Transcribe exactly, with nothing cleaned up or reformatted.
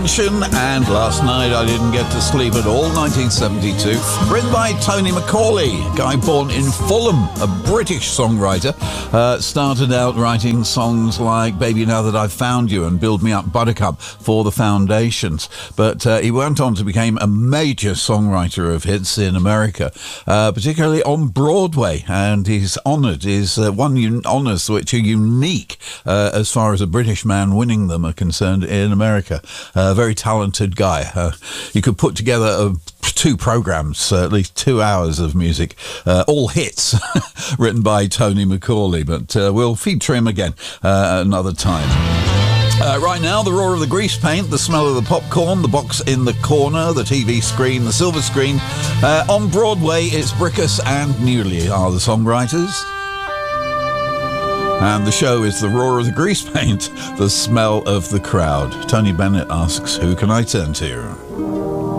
And last night I didn't get to sleep at all, nineteen seventy-two. Written by Tony Macaulay, guy born in Fulham, a British songwriter. Uh, started out writing songs like Baby Now That I've Found You and Build Me Up Buttercup for the Foundations. But uh, he went on to become a major songwriter of hits in America, uh, particularly on Broadway. And he's honoured, is uh, one un- honours which are unique uh, as far as a British man winning them are concerned in America. Uh, A very talented guy. Uh, you could put together uh, two programs, uh, at least two hours of music, uh, all hits written by Tony Macaulay, but uh, we'll feature him again uh, another time. Uh, right now, the roar of the grease paint, the smell of the popcorn, the box in the corner, the T V screen, the silver screen. Uh, on Broadway, it's Brickus and Newley are the songwriters. And the show is the roar of the grease paint, the smell of the crowd. Tony Bennett asks, who can I turn to?